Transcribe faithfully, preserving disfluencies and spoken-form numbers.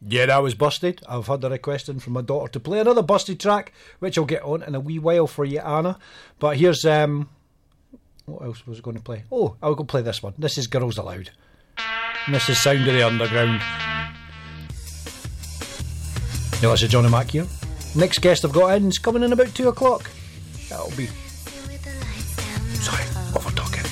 Yeah, that was Busted. I've had a request in from my daughter to play another Busted track, which I'll get on in a wee while for you, Anna. But here's, um, what else was I going to play? Oh, I'll go play this one. This is Girls Aloud. And this is Sound of the Underground. Now, this is Johnny Mac here. Next guest I've got in is coming in about two o'clock. That'll be